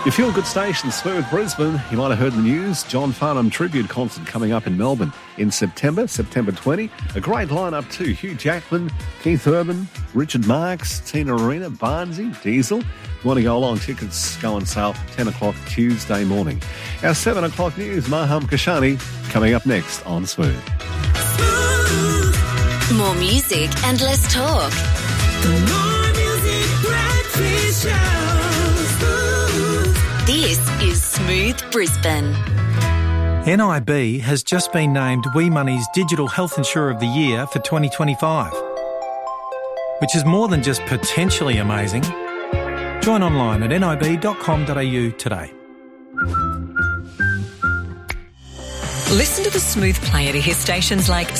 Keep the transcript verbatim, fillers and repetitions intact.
Your feel-good station, Smooth Brisbane. You might have heard in the news, John Farnham Tribute Concert coming up in Melbourne in September, September twentieth. A great lineup too. Hugh Jackman, Keith Urban, Richard Marx, Tina Arena, Barnsey, Diesel. If you want to go along, tickets go on sale ten o'clock Tuesday morning. Our seven o'clock news, Maham Kashani, coming up next on Smooth. More music and less talk. The More Music Breakfast Show. This is Smooth Brisbane. N I B has just been named WeMoney's Digital Health Insurer of the Year for twenty twenty-five, which is more than just potentially amazing. Join online at nib dot com dot a u today. Listen to the Smooth Player to hear stations like